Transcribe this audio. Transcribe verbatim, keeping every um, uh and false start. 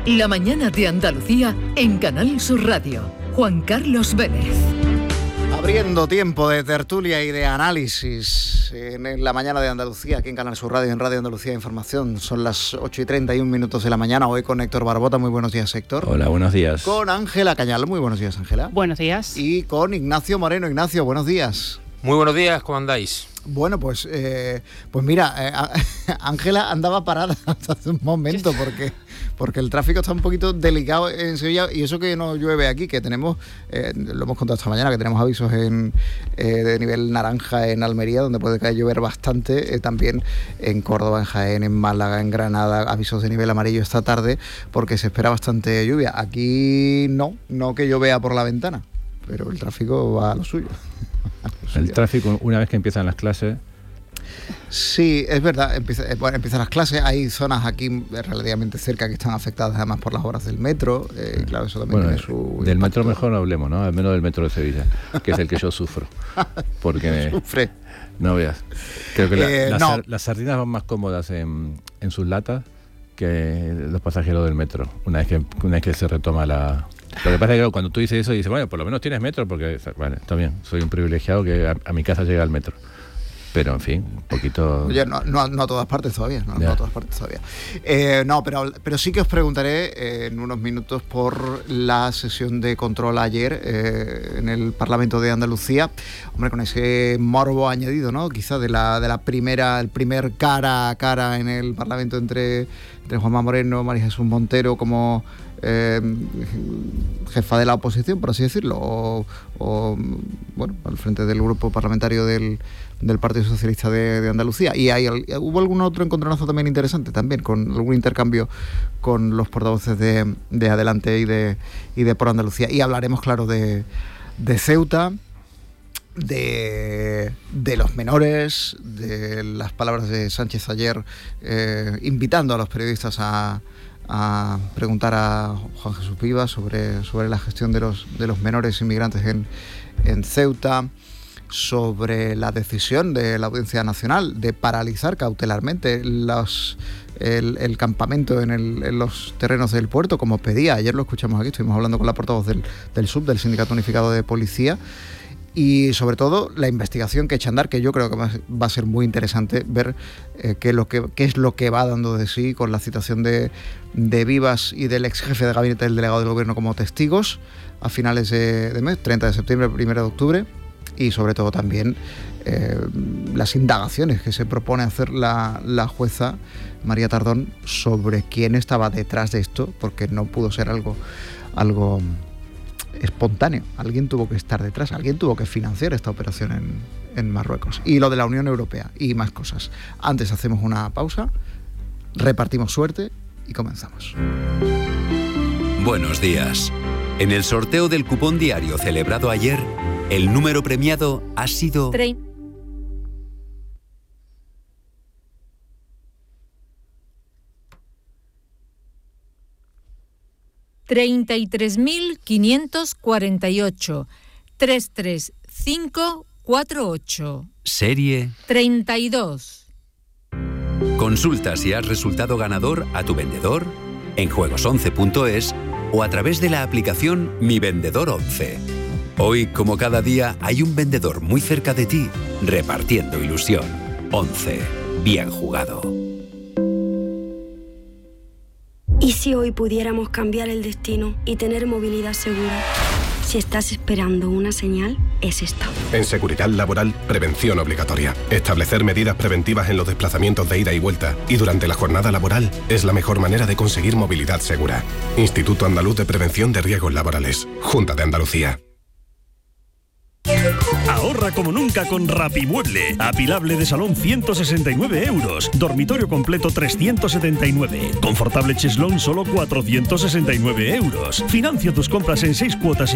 La mañana de Andalucía en Canal Sur Radio. Juan Carlos Vélez. Abriendo tiempo de tertulia y de análisis en la mañana de Andalucía, aquí en Canal Sur Radio, en Radio Andalucía Información. Son las ocho y treinta y un minutos de la mañana, hoy con Héctor Barbota. Muy buenos días, Héctor. Hola, buenos días. Con Ángela Cañal. Muy buenos días, Ángela. Buenos días. Y con Ignacio Moreno. Ignacio, buenos días. Muy buenos días, ¿cómo andáis? Bueno, pues eh, pues mira, Ángela eh, andaba parada hasta hace un momento porque, porque el tráfico está un poquito delicado en Sevilla, y eso que no llueve aquí, que tenemos, eh, lo hemos contado esta mañana, que tenemos avisos en, eh, de nivel naranja en Almería, donde puede caer llover bastante, eh, también en Córdoba, en Jaén, en Málaga, en Granada, avisos de nivel amarillo esta tarde, porque se espera bastante lluvia. Aquí no, no que yo vea por la ventana, pero el tráfico va a lo suyo. El tráfico, una vez que empiezan las clases... Sí, es verdad, empieza, bueno, empiezan las clases, hay zonas aquí relativamente cerca que están afectadas además por las obras del metro, eh, y claro, eso también bueno, tiene su del impacto. Metro mejor no hablemos, ¿no? Al menos del metro de Sevilla, que es el que yo sufro. Porque Sufre. No veas. Creo que la, eh, las, no. las sardinas van más cómodas en, en sus latas que los pasajeros del metro, una vez que, una vez que se retoma la... Lo que pasa es que cuando tú dices eso, dices, bueno, por lo menos tienes metro, porque, vale, está bien, soy un privilegiado que a, a mi casa llega el metro. Pero, en fin, un poquito... Oye, no, no, no a todas partes todavía, no, no a todas partes todavía. Eh, no, pero, pero sí que os preguntaré eh, en unos minutos por la sesión de control ayer eh, en el Parlamento de Andalucía. Hombre, con ese morbo añadido, ¿no? Quizá de la, de la primera, el primer cara a cara en el Parlamento entre, entre Juanma Moreno, María Jesús Montero como... Eh, jefa de la oposición, por así decirlo, o, o bueno, al frente del grupo parlamentario del, del Partido Socialista de, de Andalucía. Y hay, hubo algún otro encontronazo también interesante, también con algún intercambio con los portavoces de, de Adelante y de, y de Por Andalucía. Y hablaremos, claro, de, de Ceuta, de, de los menores, de las palabras de Sánchez ayer eh, invitando a los periodistas a a preguntar a Juan Jesús Vivas sobre, sobre la gestión de los, de los menores inmigrantes en, en Ceuta, sobre la decisión de la Audiencia Nacional de paralizar cautelarmente los, el, el campamento en, el, en los terrenos del puerto, como pedía. Ayer lo escuchamos aquí, estuvimos hablando con la portavoz del, del S U B, del Sindicato Unificado de Policía, y sobre todo la investigación que echa a andar, que yo creo que va a ser muy interesante ver eh, qué, es lo que, qué es lo que va dando de sí con la citación de, de Vivas y del ex jefe de gabinete del delegado del gobierno como testigos a finales de, de mes, treinta de septiembre, primero de octubre, y sobre todo también eh, las indagaciones que se propone hacer la, la jueza María Tardón sobre quién estaba detrás de esto, porque no pudo ser algo... algo espontáneo, alguien tuvo que estar detrás, alguien tuvo que financiar esta operación en, en Marruecos, y lo de la Unión Europea y más cosas. Antes hacemos una pausa, repartimos suerte y comenzamos. Buenos días. En el sorteo del cupón diario celebrado ayer, el número premiado ha sido... Tre- treinta y tres mil quinientos cuarenta y ocho, tres tres cinco cuatro ocho. Serie treinta y dos. Consulta si has resultado ganador a tu vendedor, en juegos once punto es o a través de la aplicación Mi Vendedor once. Hoy, como cada día, hay un vendedor muy cerca de ti, repartiendo ilusión. once. Bien jugado. ¿Y si hoy pudiéramos cambiar el destino y tener movilidad segura? Si estás esperando una señal, es esta. En Seguridad Laboral, prevención obligatoria. Establecer medidas preventivas en los desplazamientos de ida y vuelta y durante la jornada laboral es la mejor manera de conseguir movilidad segura. Instituto Andaluz de Prevención de Riesgos Laborales. Junta de Andalucía. Ahorra como nunca con Rapimueble. Apilable de salón ciento sesenta y nueve euros. Dormitorio completo trescientos setenta y nueve. Confortable cheslón solo cuatrocientos sesenta y nueve euros. Financia tus compras en seis cuotas